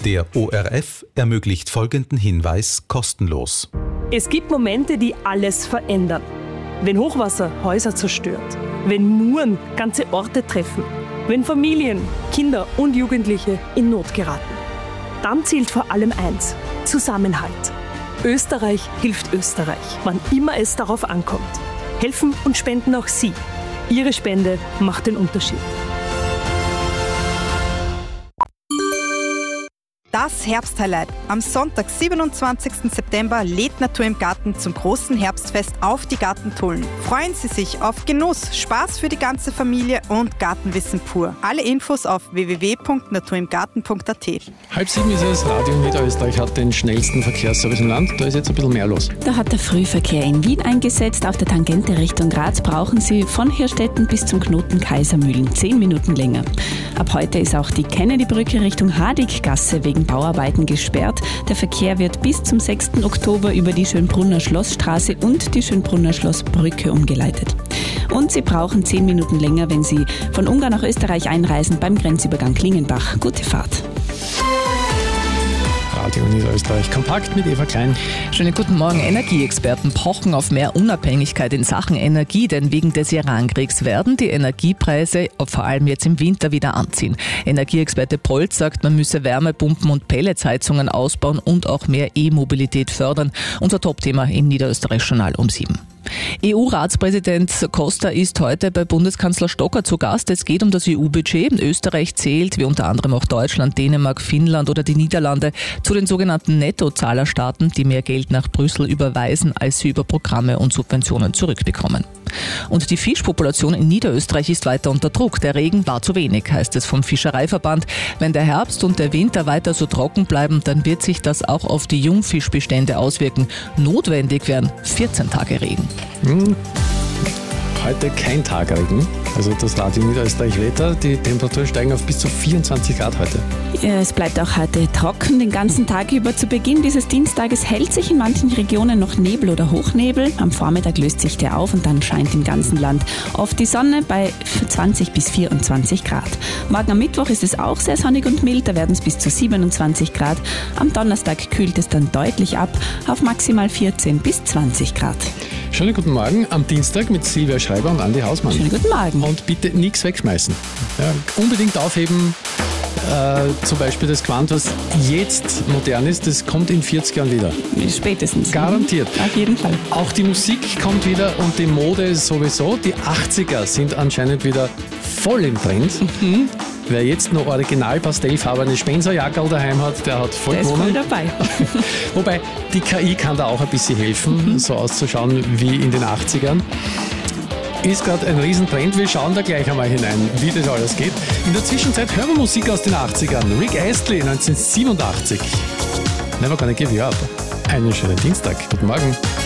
Der ORF ermöglicht folgenden Hinweis kostenlos. Es gibt Momente, die alles verändern. Wenn Hochwasser Häuser zerstört, wenn Muren ganze Orte treffen, wenn Familien, Kinder und Jugendliche in Not geraten. Dann zählt vor allem eins: Zusammenhalt. Österreich hilft Österreich, wann immer es darauf ankommt. Helfen und spenden auch Sie. Ihre Spende macht den Unterschied. Das Herbsthighlight. Am Sonntag, 27. September, lädt Natur im Garten zum großen Herbstfest auf die Gartentullen. Freuen Sie sich auf Genuss, Spaß für die ganze Familie und Gartenwissen pur. Alle Infos auf www.naturimgarten.at. 6:30 ist es. Radio Niederösterreich hat den schnellsten Verkehrsservice im Land. Da ist jetzt ein bisschen mehr los. Da hat der Frühverkehr in Wien eingesetzt. Auf der Tangente Richtung Graz brauchen Sie von Hirstetten bis zum Knoten Kaisermühlen 10 Minuten länger. Ab heute ist auch die Kennedy-Brücke Richtung Hadiggasse wegen Bauarbeiten gesperrt. Der Verkehr wird bis zum 6. Oktober über die Schönbrunner Schlossstraße und die Schönbrunner Schlossbrücke umgeleitet. Und Sie brauchen 10 Minuten länger, wenn Sie von Ungarn nach Österreich einreisen beim Grenzübergang Klingenbach. Gute Fahrt. Radio Niederösterreich kompakt mit Eva Klein. Schönen guten Morgen. Energieexperten pochen auf mehr Unabhängigkeit in Sachen Energie, denn wegen des Irankriegs werden die Energiepreise vor allem jetzt im Winter wieder anziehen. Energieexperte Polz sagt, man müsse Wärmepumpen und Pelletsheizungen ausbauen und auch mehr E-Mobilität fördern. Unser Topthema im Niederösterreich-Journal um 7. EU-Ratspräsident Costa ist heute bei Bundeskanzler Stocker zu Gast. Es geht um das EU-Budget. Österreich zählt, wie unter anderem auch Deutschland, Dänemark, Finnland oder die Niederlande, zu den sogenannten Nettozahlerstaaten, die mehr Geld nach Brüssel überweisen, als sie über Programme und Subventionen zurückbekommen. Und die Fischpopulation in Niederösterreich ist weiter unter Druck. Der Regen war zu wenig, heißt es vom Fischereiverband. Wenn der Herbst und der Winter weiter so trocken bleiben, dann wird sich das auch auf die Jungfischbestände auswirken. Notwendig wären 14 Tage Regen. Heute kein Tagregen, also das Radio Niederösterreich Wetter. Die Temperaturen steigen auf bis zu 24 Grad heute. Es bleibt auch heute trocken den ganzen Tag über. Zu Beginn dieses Dienstages hält sich in manchen Regionen noch Nebel oder Hochnebel. Am Vormittag löst sich der auf und dann scheint im ganzen Land oft die Sonne bei 20 bis 24 Grad. Morgen am Mittwoch ist es auch sehr sonnig und mild, da werden es bis zu 27 Grad. Am Donnerstag kühlt es dann deutlich ab auf maximal 14 bis 20 Grad. Schönen guten Morgen am Dienstag mit Silvia Schreiber und Andi Hausmann. Schönen guten Morgen. Und bitte nichts wegschmeißen. Ja, unbedingt aufheben, zum Beispiel das Quant, was jetzt modern ist, das kommt in 40 Jahren wieder. Spätestens. Garantiert. Auf jeden Fall. Auch die Musik kommt wieder und die Mode sowieso. Die 80er sind anscheinend wieder voll im Trend. Wer jetzt noch original pastellfarbene Spencerjackerl daheim hat, der hat voll gewonnen. Der ist voll dabei. Wobei, die KI kann da auch ein bisschen helfen, so auszuschauen wie in den 80ern. Ist gerade ein Riesentrend. Wir schauen da gleich einmal hinein, wie das alles geht. In der Zwischenzeit hören wir Musik aus den 80ern. Rick Astley, 1987. Never gonna give you up. Einen schönen Dienstag. Guten Morgen.